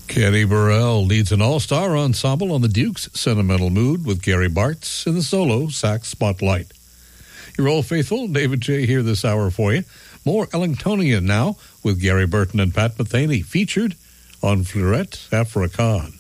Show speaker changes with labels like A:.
A: Kenny Burrell leads an all-star ensemble on the Duke's Sentimental Mood with Gary Bartz in the solo sax spotlight. Your old faithful, David J. here this hour for you. More Ellingtonian now with Gary Burton and Pat Metheny featured on Fleurette Africaine.